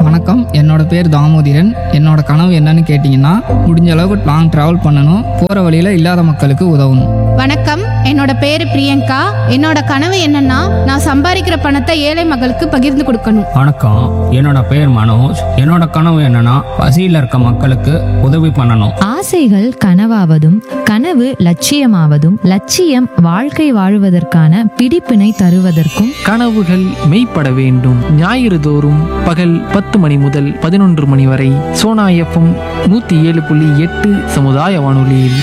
வணக்கம். என்னோட பேர் தாமோதிரன். என்னோட கனவு என்னன்னு கேட்டிங்கன்னா, முடிஞ்ச அளவுக்கு லாங் ட்ராவல் பண்ணணும், போகிற வழியில் இல்லாத மக்களுக்கு உதவணும். வணக்கம், என்னோட பேரு பிரியங்கா. என்னோட கனவு என்னன்னா, நான் சம்பாதிக்கிற பணத்தை ஏழை மக்களுக்கு பகிர்ந்து கொடுக்கணும். வணக்கம், என்னோட பேர் மனோஜ். என்னோட கனவு என்னன்னா, பசியில் இருக்க மக்களுக்கு உதவி பண்ணணும். ஆசைகள் கனவாவதும் கனவு லட்சியமாவதும் லட்சியம் வாழ்க்கை வாழுவதற்கான பிடிப்பினை தருவதற்கும் கனவுகள் மெய்ப்பட வேண்டும். ஞாயிறு தோறும் பகல் 10 மணி முதல் 11 மணி வரை சோனா எஃப்எம் 107.8 சமுதாய வானொலியில்.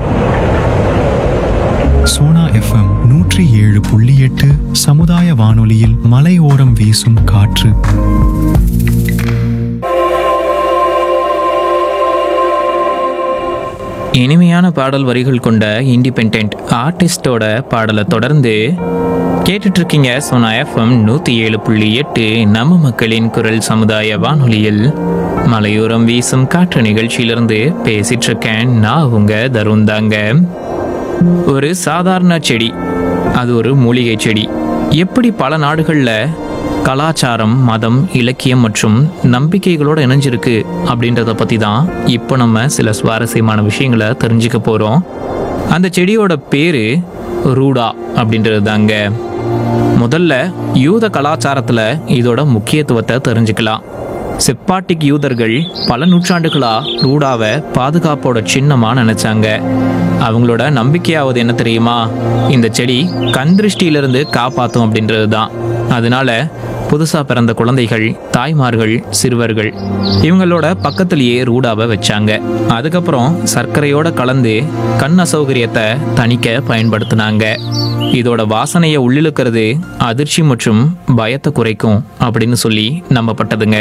சோனா எஃப்எம் 107.8 சமுதாய வானொலியில் மலையோரம் வீசும் காற்று. இனிமையான பாடல் வரிகள் கொண்ட இண்டிபெண்ட் ஆர்டிஸ்டோட பாடலை தொடர்ந்து கேட்டுட்டு இருக்கீங்க. சோனா எஃப்எம் 107.8 நம்ம மக்களின் குரல் சமுதாய வானொலியில் மலையோரம் வீசும் காற்று நிகழ்ச்சியிலிருந்து பேசிட்டு இருக்கேன். நான் உங்க தருண் தாங்க. ஒரு சாதாரண செடி, அது ஒரு மூலிகை செடி, எப்படி பல நாடுகளில் கலாச்சாரம், மதம், இலக்கியம் மற்றும் நம்பிக்கைகளோடு இணைஞ்சிருக்கு அப்படின்றத பற்றி தான் இப்போ நம்ம சில சுவாரஸ்யமான விஷயங்களை தெரிஞ்சுக்க போகிறோம். அந்த செடியோட பேர் ரூடா அப்படின்றது தாங்க. முதல்ல யூத கலாச்சாரத்தில் இதோட முக்கியத்துவத்தை தெரிஞ்சுக்கலாம். செப்பாட்டிக் யூதர்கள் பல நூற்றாண்டுகளா ரூடாவை பாதுகாப்போட சின்னமா நினைச்சாங்க. அவங்களோட நம்பிக்கையாவது என்ன தெரியுமா? இந்த செடி கண் திருஷ்டியிலிருந்து காப்பாற்றும் அப்படின்றது தான். அதனால புதுசா பிறந்த குழந்தைகள், தாய்மார்கள், சிறுவர்கள் இவங்களோட பக்கத்திலேயே ரூடாவை வச்சாங்க. அதுக்கப்புறம் சர்க்கரையோட கலந்து கண் அசௌகரியத்தை தணிக்க பயன்படுத்தினாங்க. இதோட வாசனையை உள்ளிழுக்கிறது அதிர்ச்சி மற்றும் பயத்தை குறைக்கும் அப்படின்னு சொல்லி நம்பப்பட்டதுங்க.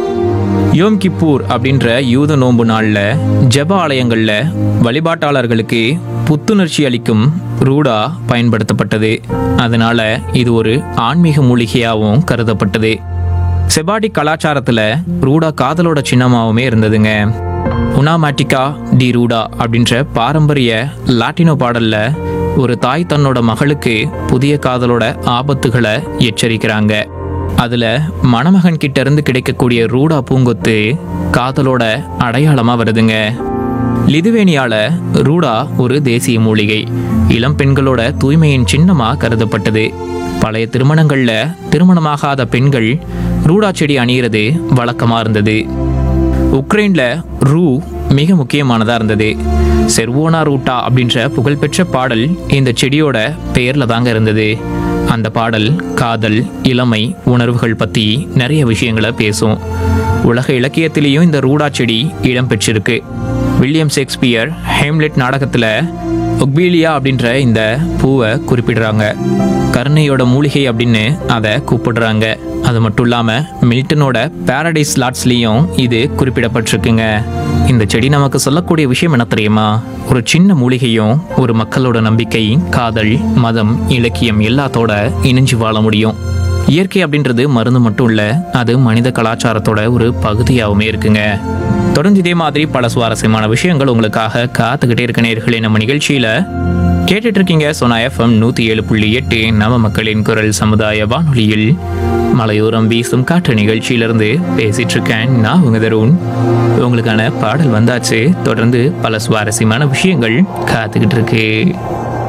யோம் கிப்பூர் அப்படின்ற யூத நோன்பு நாளில் ஜெப ஆலயங்களில் வழிபாட்டாளர்களுக்கு புத்துணர்ச்சி அளிக்கும் ரூடா பயன்படுத்தப்பட்டது. அதனால இது ஒரு ஆன்மீக மூலிகையாகவும் கருதப்பட்டது. செபாடிக் கலாச்சாரத்தில் ரூடா காதலோட சின்னமாகவுமே இருந்ததுங்க. உனாமேட்டிகா டி ரூடா அப்படின்ற பாரம்பரிய லாட்டினோ பாடல்ல ஒரு தாய் தன்னோட மகளுக்கு புதிய காதலோட ஆபத்துகளை எச்சரிக்கிறாங்க. அதுல மணமகன் கிட்ட இருந்து கிடைக்கக்கூடிய ரூடா பூங்கொத்து காதலோட அடையாளமா வருதுங்க. லிதுவேனியால ரூடா ஒரு தேசிய மூலிகை, இளம் பெண்களோட தூய்மையின் சின்னமா கருதப்பட்டது. பழைய திருமணங்கள்ல திருமணமாகாத பெண்கள் ரூடா செடி அணியிறது வழக்கமா இருந்தது. உக்ரைன்ல ரூ மிக முக்கியமானதா இருந்தது. செர்வோனா ரூட்டா அப்படின்ற புகழ்பெற்ற பாடல் இந்த செடியோட பெயர்ல தாங்க இருந்தது. அந்த பாடல் காதல், இளமை, உணர்வுகள் பத்தி நிறைய விஷயங்களை பேசும். உலக இலக்கியத்திலையும் இந்த ரூடா செடி இடம் பெற்றிருக்கு. வில்லியம் ஷேக்ஸ்பியர் ஹேம்லெட் நாடகத்துல ஒக்பீலியா அப்படின்ற இந்த பூவை குறிப்பிடுறாங்க. கருணையோட மூலிகை அப்படின்னு அதை கூப்பிடுறாங்க. அது மட்டும் இல்லாம மில்டனோட பாரடைஸ் லாட்ஸ்லயும் இது குறிப்பிடப்பட்டிருக்குங்க. இந்த செடி நமக்கு சொல்லக்கூடிய விஷயம் என்ன தெரியுமா? ஒரு சின்ன மூலிகையும் ஒரு மக்களோட நம்பிக்கை, காதல், மதம், இலக்கியம் எல்லாத்தோட இணைஞ்சு வாழ முடியும். இயற்கை அப்படின்றது மருந்து மட்டும் இல்ல, அது மனித கலாச்சாரத்தோட ஒரு பகுதியாகவுமே இருக்குங்க. தொடர்ந்து இதே மாதிரி பல சுவாரஸ்யமான விஷயங்கள் உங்களுக்காக காத்துக்கிட்டே இருக்க நேயர்களே. நம்ம நிகழ்ச்சியில கேட்டுட்டு இருக்கீங்க சோனா எஃப்எம் 107.8 நம்ம மக்களின் குரல் சமுதாய வானொலியில் மலையோரம் வீசும் காற்று நிகழ்ச்சியிலிருந்து பேசிட்டு இருக்கேன். நான் உங்க தருண். உங்களுக்கான பாடல் வந்தாச்சு. தொடர்ந்து பல சுவாரஸ்யமான விஷயங்கள் காத்துக்கிட்டு இருக்கு.